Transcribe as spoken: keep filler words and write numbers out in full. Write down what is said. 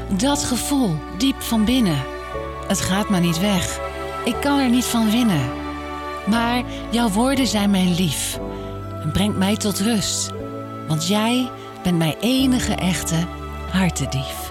Dat gevoel, diep van binnen. Het gaat maar niet weg. Ik kan er niet van winnen. Maar jouw woorden zijn mij lief. En brengt mij tot rust. Want jij bent mijn enige echte hartedief.